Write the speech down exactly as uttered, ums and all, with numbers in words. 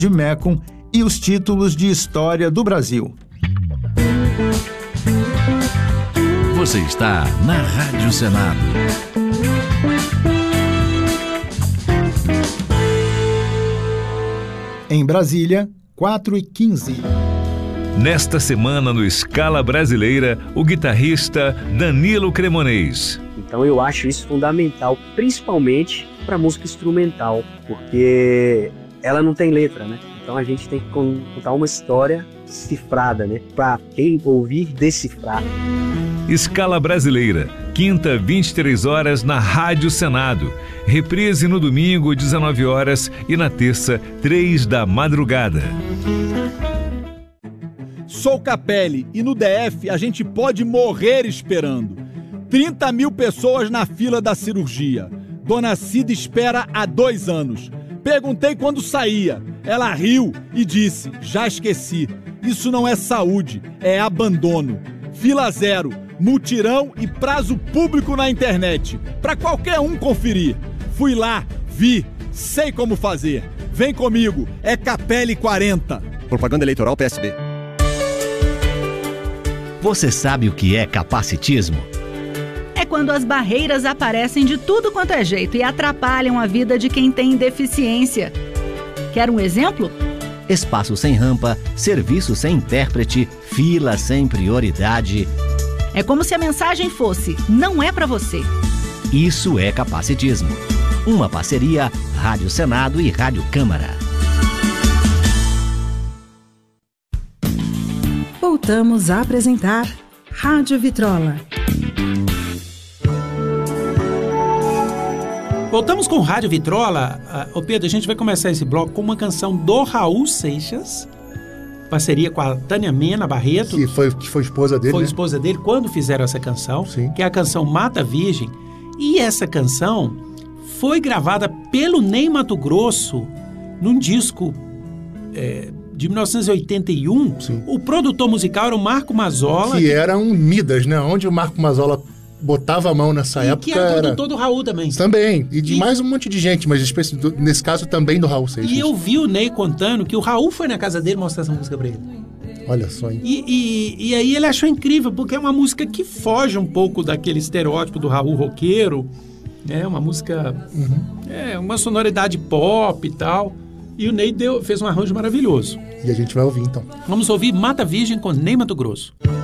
de Mecum e os títulos de História do Brasil. Você está na Rádio Senado. Em Brasília, quatro e quinze. Nesta semana no Escala Brasileira, o guitarrista Danilo Cremonês. Então eu acho isso fundamental, principalmente para música instrumental, porque ela não tem letra, né? Então a gente tem que contar uma história cifrada, né? Para quem ouvir, decifrar. Escala Brasileira, quinta, vinte e três horas na Rádio Senado. Reprise no domingo, dezenove horas e na terça, três da madrugada. Sou Capelli e no D F a gente pode morrer esperando. trinta mil pessoas na fila da cirurgia. Dona Cida espera há dois anos. Perguntei quando saía. Ela riu e disse, já esqueci. Isso não é saúde, é abandono. Fila zero, mutirão e prazo público na internet. Pra qualquer um conferir. Fui lá, vi, sei como fazer. Vem comigo, é Capelli quarenta. Propaganda eleitoral P S B. Você sabe o que é capacitismo? É quando as barreiras aparecem de tudo quanto é jeito e atrapalham a vida de quem tem deficiência. Quer um exemplo? Espaço sem rampa, serviço sem intérprete, fila sem prioridade. É como se a mensagem fosse, não é pra você. Isso é capacitismo. Uma parceria Rádio Senado e Rádio Câmara. Voltamos a apresentar Rádio Vitrola. Voltamos com Rádio Vitrola. Ô Pedro, a gente vai começar esse bloco com uma canção do Raul Seixas, parceria com a Tânia Mena Barreto. Que foi, que foi esposa dele, Foi né? esposa dele quando fizeram essa canção, Sim. que é a canção Mata Virgem. E essa canção foi gravada pelo Ney Matogrosso num disco é, de mil novecentos e oitenta e um. Sim. O produtor musical era o Marco Mazzola. Que, que era um Midas, né? Onde o Marco Mazzola botava a mão nessa e época. que era era produtor do Raul também. Também. E de E... mais um monte de gente, mas especi- do- nesse caso também do Raul Seixas. E eu vi o Ney contando que o Raul foi na casa dele mostrar essa música pra ele. Olha só, hein? E, e, e aí ele achou incrível, porque é uma música que foge um pouco daquele estereótipo do Raul roqueiro. É uma música... Uhum. É, uma sonoridade pop e tal. E o Ney deu, fez um arranjo maravilhoso. E a gente vai ouvir, então. Vamos ouvir Mata Virgem com Ney Matogrosso.